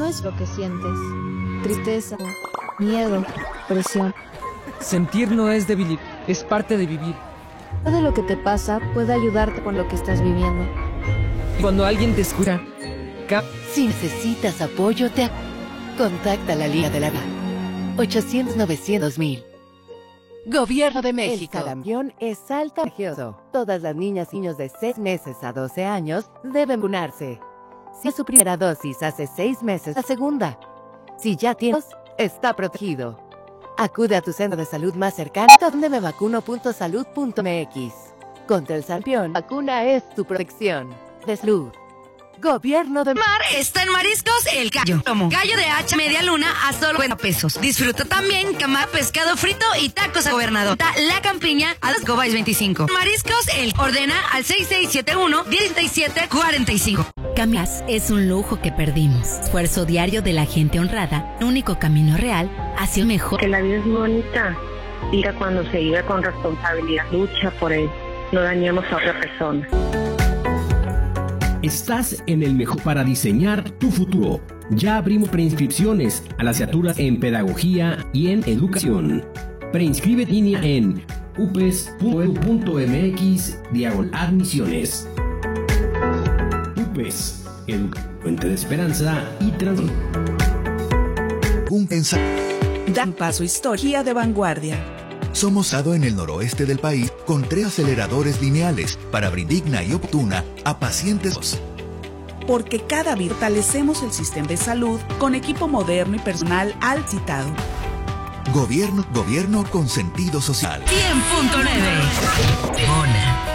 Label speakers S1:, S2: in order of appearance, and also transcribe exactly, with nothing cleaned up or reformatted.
S1: no es lo que sientes. Tristeza, miedo, presión.
S2: Sentir no es debilidad, es parte de vivir.
S1: Todo lo que te pasa puede ayudarte con lo que estás viviendo.
S2: Cuando alguien te escucha, cap
S3: si necesitas apoyo, te contacta a la Liga de la Vida. ochocientos novecientos mil. Gobierno de México. El sarampión es altamente. Todas las niñas y niños de seis meses a doce años deben vacunarse. Si es su primera dosis hace seis meses, la segunda. Si ya tienes, está protegido. Acude a tu centro de salud más cercano donde me vacuno punto salud punto m x. Contra el sarampión, vacuna es tu protección. De salud. Gobierno de
S4: Mar está en Mariscos El Gallo. Como gallo de hacha media luna a solo cuarenta pesos. Disfruta también camarón, pescado frito y tacos a gobernador. La campiña a dos gobais veinticinco. Mariscos El ordena al seis seis siete uno, uno siete cuatro cinco.
S5: Camas es un lujo que perdimos. Esfuerzo diario de la gente honrada, el único camino real hacia un mejor.
S6: Que la vida es bonita. Diga cuando se vive con responsabilidad. Lucha por él. No dañemos a otra persona.
S7: Estás en el mejor para diseñar tu futuro. Ya abrimos preinscripciones a las asignaturas en pedagogía y en educación. Preinscribe en línea en upes punto edu punto m x diagonal admisiones. UPES, fuente de esperanza y transformación.
S8: Un ensayo.
S9: Dan paso historia de vanguardia.
S8: Somos dado en el noroeste del país con tres aceleradores lineales para brindar y oportuna a pacientes.
S9: Porque cada día fortalecemos el sistema de salud con equipo moderno y personal al citado.
S8: Gobierno, gobierno con sentido social.
S4: cien punto nueve. Bona.